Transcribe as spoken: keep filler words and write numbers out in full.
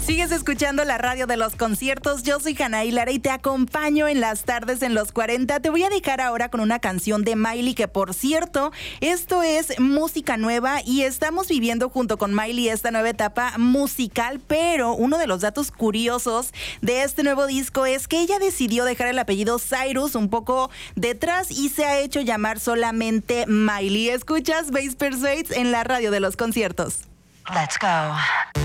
Sigues escuchando la radio de los conciertos. Yo soy Anaí Lara y te acompaño en las tardes en los cuarenta. Te voy a dejar ahora con una canción de Miley, que por cierto, esto es música nueva y estamos viviendo junto con Miley esta nueva etapa musical, pero uno de los datos curiosos de este nuevo disco es que ella decidió dejar el apellido Cyrus un poco detrás y se ha hecho llamar solamente Miley. Escuchas Bass Persuades en la radio de los conciertos. Let's go.